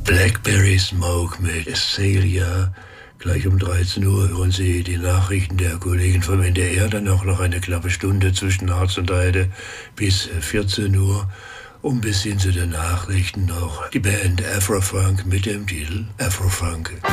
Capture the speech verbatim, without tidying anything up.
Blackberry Smoke mit Celia. Gleich um dreizehn Uhr hören Sie die Nachrichten der Kollegen vom N D R. Dann auch noch eine knappe Stunde zwischen Harz und Heide bis vierzehn Uhr. Und bis hin zu den Nachrichten noch die Band Afrofunk mit dem Titel Afrofunk.